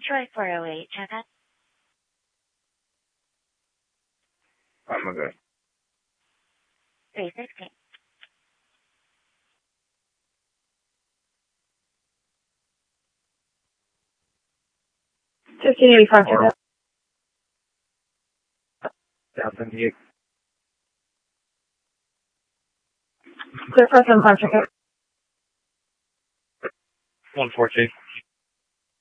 Troy 408, check out. I'm okay. 316. 1585, check out. South San Diego. Clear for 75, check out. 142.